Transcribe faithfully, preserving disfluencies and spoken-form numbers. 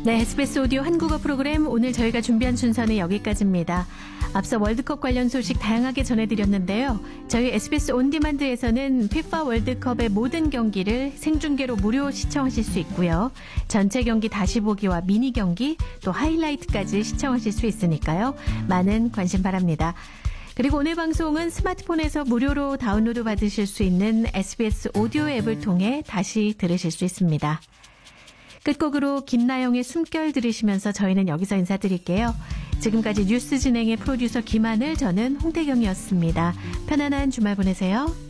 네, 에스비에스 오디오 한국어 프로그램 오늘 저희가 준비한 순서는 여기까지입니다. 앞서 월드컵 관련 소식 다양하게 전해드렸는데요. 저희 에스비에스 온디만드에서는 피파 월드컵의 모든 경기를 생중계로 무료 시청하실 수 있고요. 전체 경기 다시 보기와 미니 경기 또 하이라이트까지 시청하실 수 있으니까요. 많은 관심 바랍니다. 그리고 오늘 방송은 스마트폰에서 무료로 다운로드 받으실 수 있는 에스비에스 오디오 앱을 통해 다시 들으실 수 있습니다. 끝곡으로 김나영의 숨결 들으시면서 저희는 여기서 인사드릴게요. 지금까지 뉴스 진행의 프로듀서 김하늘, 저는 홍태경이었습니다. 편안한 주말 보내세요.